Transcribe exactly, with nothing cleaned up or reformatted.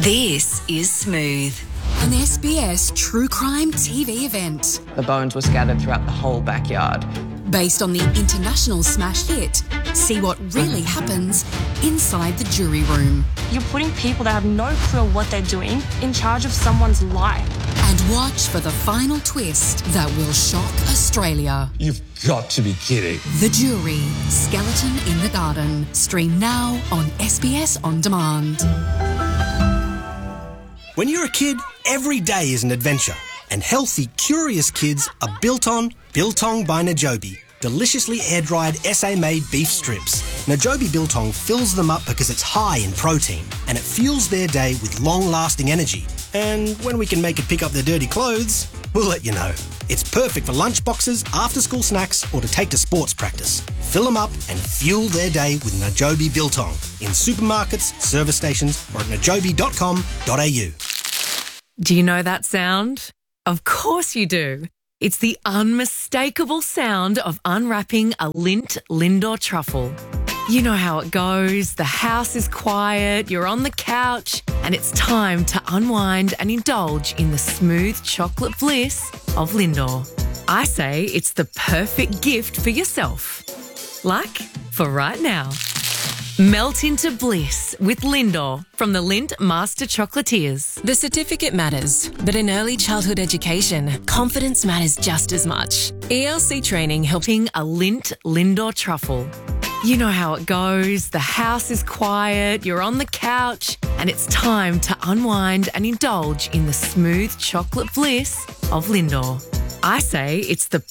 This is Smooth, an S B S true crime T V event. The bones were scattered throughout the whole backyard. Based on the international smash hit, see what really happens inside the jury room. You're putting people that have no clue what they're doing in charge of someone's life. And watch for the final twist that will shock Australia. You've got to be kidding. The Jury, Skeleton in the Garden. Stream now on S B S On Demand. When you're a kid, every day is an adventure. And healthy, curious kids are built on Biltong by Najobi. Deliciously air-dried S A-made beef strips. Najobi Biltong fills them up because it's high in protein and it fuels their day with long-lasting energy. And when we can make it pick up their dirty clothes, we'll let you know. It's perfect for lunch boxes, after-school snacks or to take to sports practice. Fill them up and fuel their day with Najobi Biltong in supermarkets, service stations or at najobi dot com dot a u. Do you know that sound? Of course you do. It's the unmistakable sound of unwrapping a Lindt Lindor truffle. You know how it goes. The house is quiet, you're on the couch, and it's time to unwind and indulge in the smooth chocolate bliss of Lindor. I say it's the perfect gift for yourself. Like for right now. Melt into bliss with Lindor from the Lindt Master Chocolatiers. The certificate matters, but in early childhood education, confidence matters just as much. E L C training helping a Lindt Lindor truffle. You know how it goes. The house is quiet, you're on the couch, and it's time to unwind and indulge in the smooth chocolate bliss of Lindor. I say it's the